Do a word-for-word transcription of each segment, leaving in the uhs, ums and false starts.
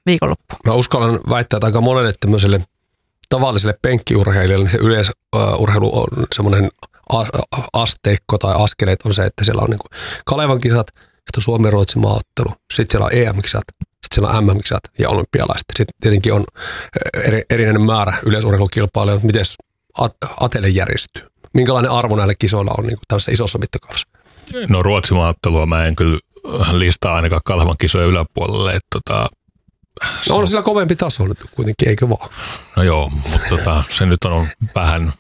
viikonloppu. Mä uskallan väittää, että aika monelle tämmöiselle tavalliselle penkkiurheilijalle niin se yleisurheilu on semmoinen asteikko tai askeleet on se, että siellä on niin kuin Kalevan kisat, sitten on Suomi-Ruotsin maaottelu, sitten siellä on E M-kisat, sitten siellä on M M-kisat ja olympialaiset. Sitten tietenkin on eri, erinäinen määrä yleisurheilukilpailijoita, miten atele järjestyy. Minkälainen arvo näillä kisoilla on niin kuin tämmöisessä isossa mittakaavassa? No Ruotsin maaottelua mä en kyllä listaa ainakaan Kalevan kisojen yläpuolelle. Että tota, no on sillä kovempi taso nyt kuitenkin, eikö vaan? No joo, mutta tota, se nyt on vähän,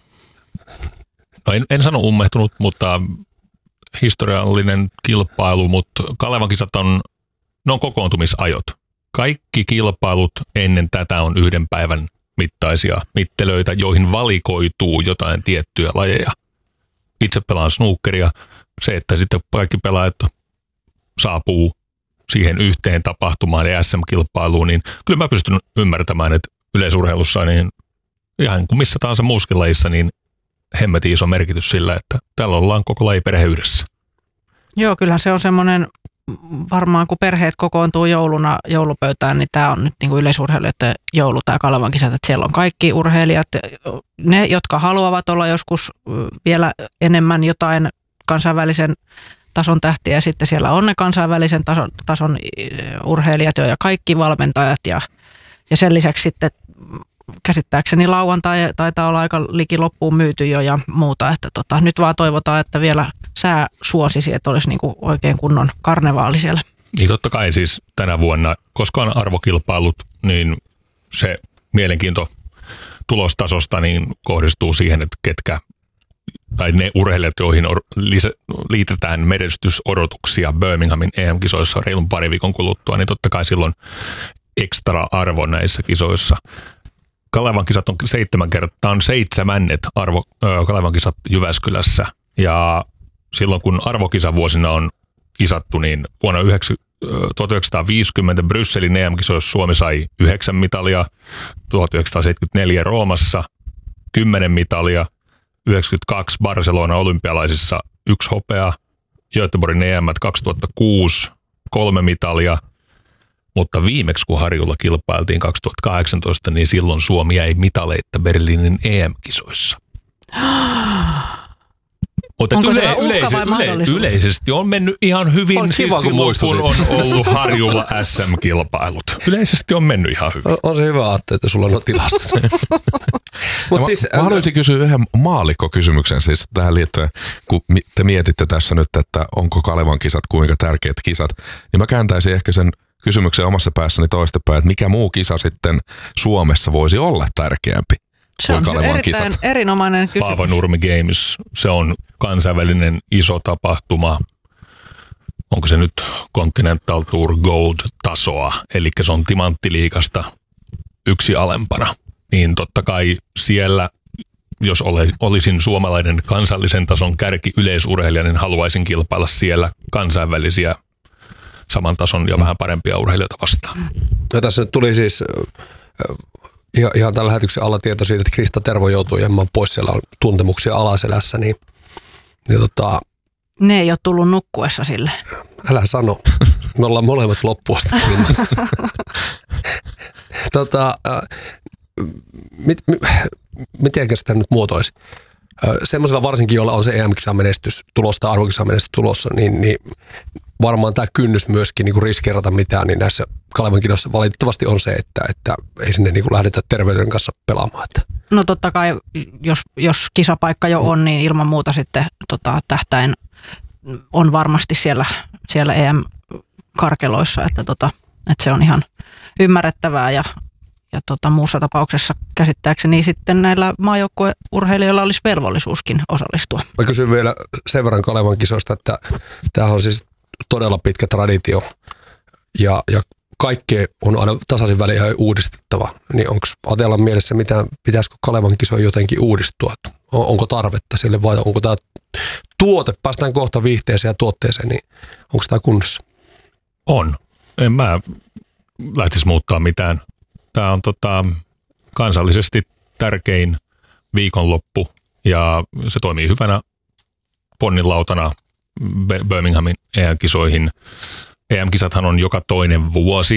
no en, en sano ummehtunut, mutta historiallinen kilpailu, mutta Kalevan kisat on, ne on kokoontumisajot. Kaikki kilpailut ennen tätä on yhden päivän mittaisia mittelöitä, joihin valikoituu jotain tiettyjä lajeja. Itse pelaan snookeria. Se, että sitten kaikki pelaajat saapuu siihen yhteen tapahtumaan ja S M-kilpailuun, niin kyllä mä pystyn ymmärtämään, että yleisurheilussa niin ihan kuin missä tahansa muuskin lajissa, niin hemmetin iso merkitys sillä, että täällä ollaan koko lajiperhe yhdessä. Joo, kyllähän se on semmoinen, varmaan kun perheet kokoontuu jouluna joulupöytään, niin tämä on nyt niin kuin yleisurheilijoiden joulu, tämä Kalevan kisat, että siellä on kaikki urheilijat, ne, jotka haluavat olla joskus vielä enemmän jotain kansainvälisen tason tähtiä, ja sitten siellä on ne kansainvälisen tason, tason urheilijat ja kaikki valmentajat, ja, ja sen lisäksi sitten käsittääkseni lauantai taitaa olla aika liki loppuun myyty jo ja muuta, että tota, nyt vaan toivotaan, että vielä sää suosisi, että olisi niinku oikein kunnon karnevaali siellä. Niin totta kai siis tänä vuonna, koska on arvokilpailut, niin se mielenkiinto tulostasosta niin kohdistuu siihen, että ketkä tai ne urheilijat, joihin liitetään menestysodotuksia Birminghamin E M-kisoissa reilun pari viikon kuluttua, niin totta kai silloin ekstra arvo näissä kisoissa. Kalevan kisat on seitsemän kertaa, on seitsemännet arvo, äh, Kalevan kisat Jyväskylässä. Ja silloin kun arvokisavuosina on kisattu, niin vuonna tuhatyhdeksänsataaviisikymmentä Brysselin E M-kisoissa Suomi sai yhdeksän mitalia, tuhatyhdeksänsataaseitsemänkymmentäneljä Roomassa kymmenen mitalia, yhdeksänkymmentäkaksi Barcelona olympialaisissa yksi hopea, Göteborgin E M kaksituhattakuusi kolme mitalia, mutta viimeksi kun Harjulla kilpailtiin kaksituhattakahdeksantoista, niin silloin Suomi jäi mitaleita Berliinin E M-kisoissa. Mutta yle, yleise, yle, yleisesti on mennyt ihan hyvin, on siis kiva, silloin kun on ollut Harjulla S M-kilpailut. Yleisesti on mennyt ihan hyvin. On, on se hyvä aatte, että sulla on tilastot. Mut siis, mä, mä haluaisin kysyä yhden maallikkokysymyksen siis tähän liittyen, kun te mietitte tässä nyt, että onko Kalevan kisat kuinka tärkeät kisat, niin mä kääntäisin ehkä sen kysymyksen omassa päässäni toistepäin, että mikä muu kisa sitten Suomessa voisi olla tärkeämpi? Se on erittäin erinomainen kysymys. Paavanurmi Games, se on kansainvälinen iso tapahtuma. Onko se nyt Continental Tour Gold-tasoa, eli se on timanttiliigasta yksi alempana. Niin totta kai siellä, jos olisin suomalainen kansallisen tason kärki yleisurheilija, niin haluaisin kilpailla siellä kansainvälisiä saman tason ja vähän parempia urheilijoita vastaan. Ja tässä nyt tuli siis ihan, ihan tämän lähetyksen alla tieto siitä, että Krista Tervo joutuu jäämään pois, siellä on tuntemuksia alaselässä, niin, niin tota, ne ei ole tullut nukkuessa sille. Älä sano. Me ollaan molemmat loppuasta. tota, mit, mit, mitenkä sitä nyt muotoisi? Semmoisella varsinkin, jolla on se E M-kisan menestys tulossa tai arvokisan menestys tulossa, niin, niin varmaan tämä kynnys myöskin niin riskeerata mitään, niin näissä Kalevan kisoissa valitettavasti on se, että, että ei sinne niin lähdetä terveyden kanssa pelaamaan. Että. No totta kai, jos, jos kisapaikka jo on, niin ilman muuta sitten tota, tähtäin on varmasti siellä, siellä E M-karkeloissa, että, tota, että se on ihan ymmärrettävää ja Ja tota, muussa tapauksessa käsittääkseni sitten näillä maajoukkueurheilijoilla olisi velvollisuuskin osallistua. Mä kysyn vielä sen verran Kalevan kisoista, että tämä on siis todella pitkä traditio ja, ja kaikkea on aina tasaisin väliin uudistettava. Niin onko Atella mielessä mitään, pitäisikö Kalevan kisoja jotenkin uudistua? On, onko tarvetta sille vai onko tämä tuote, päästään kohta viihteeseen ja tuotteeseen, niin onko tämä kunnossa? On. En mä lähtisi muuttaa mitään. Tämä on tota, kansallisesti tärkein viikonloppu ja se toimii hyvänä ponnilautana Birminghamin E M-kisoihin. E M-kisathan on joka toinen vuosi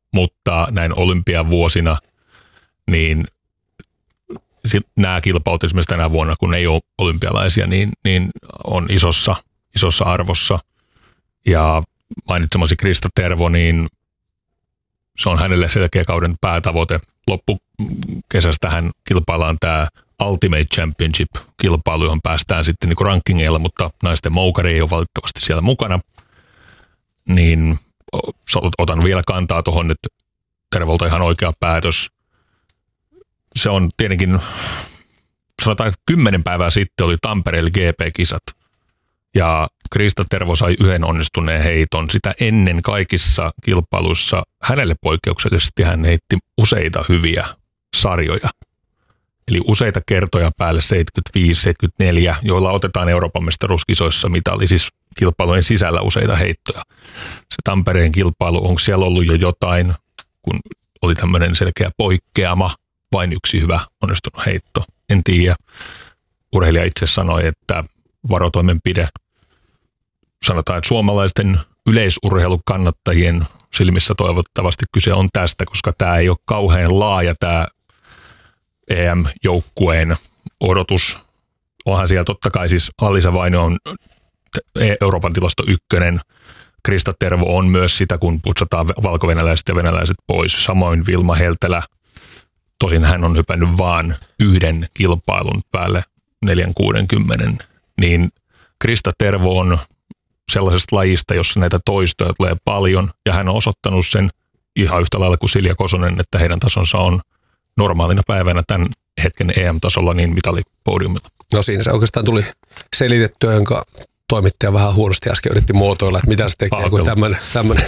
mutta näin olympiavuosina, niin nämä kilpailut esimerkiksi tänä vuonna, kun ei ole olympialaisia, niin, niin on isossa, isossa arvossa. Ja mainitsemasi Krista Tervo, niin se on hänelle selkeä kauden päätavoite. Loppukesästä hän kilpaillaan tämä Ultimate Championship-kilpailu, johon päästään sitten niin kuin rankingeilla, mutta naisten moukari ei ole valitettavasti siellä mukana. Niin otan vielä kantaa tuohon nyt Tervolta ihan oikea päätös. Se on tietenkin, sanotaan, että kymmenen päivää sitten oli Tampereella G P-kisat ja Krista Tervo sai yhden onnistuneen heiton. Sitä ennen kaikissa kilpailuissa hänelle poikkeuksellisesti hän heitti useita hyviä sarjoja. Eli useita kertoja päälle seitsemänkymmentäviisi seitsemänkymmentäneljä, joilla otetaan Euroopan mestaruuskisoissa mitali, siis kilpailujen sisällä useita heittoja. Se Tampereen kilpailu, onko siellä ollut jo jotain, kun oli tämmöinen selkeä poikkeama, vain yksi hyvä onnistunut heitto, en tiedä. Urheilija itse sanoi, että varotoimenpide, sanotaan, että suomalaisten yleisurheilukannattajien silmissä toivottavasti kyse on tästä, koska tämä ei ole kauhean laaja tämä E M-joukkueen odotus. Onhan siellä totta kai siis Alisa Vainio on Euroopan tilasto ykkönen. Krista Tervo on myös sitä, kun putsataan valkovenäläiset ja venäläiset pois. Samoin Vilma Heltelä. Tosin hän on hypännyt vaan yhden kilpailun päälle neljän kuudenkymmenen. Niin Krista Tervo on sellaisesta lajista, jossa näitä toistoja tulee paljon. Ja hän on osoittanut sen ihan yhtä lailla kuin Silja Kosonen, että heidän tasonsa on normaalina päivänä tämän hetken E M-tasolla niin mitalipodiumilla. No siinä se oikeastaan tuli selitettyä, jonka toimittaja vähän huonosti äsken yritti muotoilla, että mitä se tekee, Pahoittelu. kun tämmöinen, tämmöinen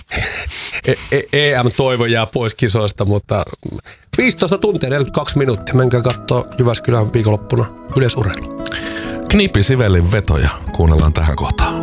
E M-toivo jää pois kisoista, mutta viisitoista tuntia, neljäkymmentäkaksi minuuttia. Menkää katsoa Jyväskylän viikonloppuna yleisurheilua. Knipi Sivellin vetoja kuunnellaan tähän kohtaan.